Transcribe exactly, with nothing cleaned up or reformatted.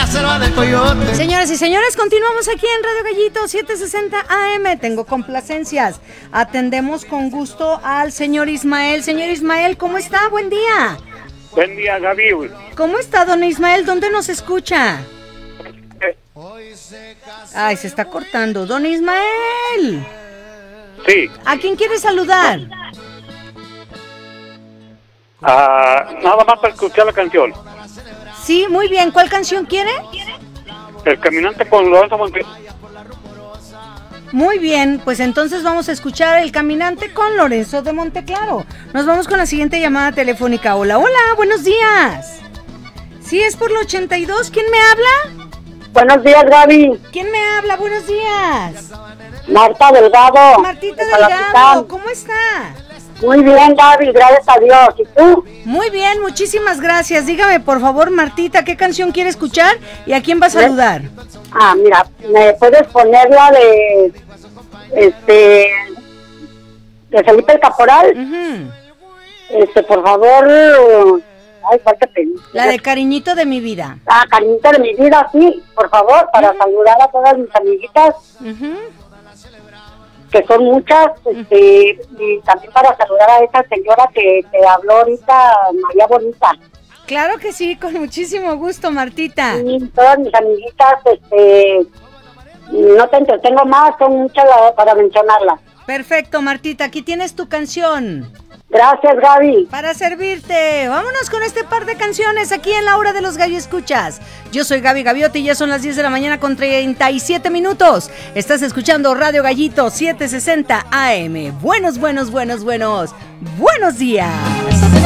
selva del coyote. Señoras y señores, continuamos aquí en Radio Gallito setecientos sesenta A M. Tengo complacencias. Atendemos con gusto al señor Ismael. Señor Ismael, ¿cómo está? Buen día. Buen día, Gaby. ¿Cómo está, don Ismael? ¿Dónde nos escucha? Eh, Ay, se está cortando. Don Ismael. sí. ¿A quién quiere saludar? Ah, nada más para escuchar la canción. Sí, muy bien. ¿Cuál canción quiere? El caminante con Lorenzo Monte. Muy bien, pues entonces vamos a escuchar El Caminante con Lorenzo de Monteclaro. Nos vamos con la siguiente llamada telefónica. Hola, hola, buenos días. Sí, es por el ochenta y dos. ¿Quién me habla? Buenos días, Gaby. ¿Quién me habla? Buenos días. Marta Delgado. Martita de Delgado, Palapitán. ¿cómo está? Muy bien, Gaby, gracias a Dios. ¿Y tú? Muy bien, muchísimas gracias. Dígame, por favor, Martita, ¿qué canción quiere escuchar y a quién va a saludar? Ah, mira, ¿me puedes poner la de, este, de Felipe el Caporal? Uh-huh. Este, por favor, ay, ¿cuál te pedí? La de Cariñito de mi vida. Ah, Cariñito de mi vida, sí, por favor, para Uh-huh. saludar a todas mis amiguitas, Uh-huh. que son muchas, este, y también para saludar a esa señora que te habló ahorita, María Bonita. Claro que sí, con muchísimo gusto, Martita. Y todas mis amiguitas, este, no te entretengo más, son muchas la- para mencionarlas. Perfecto, Martita, aquí tienes tu canción. Gracias, Gaby. Para servirte. Vámonos con este par de canciones aquí en la hora de los gallo escuchas. Yo soy Gaby Gaviotti y ya son las diez de la mañana con treinta y siete minutos. Estás escuchando Radio Gallito setecientos sesenta A M. Buenos, buenos, buenos, buenos. Buenos días.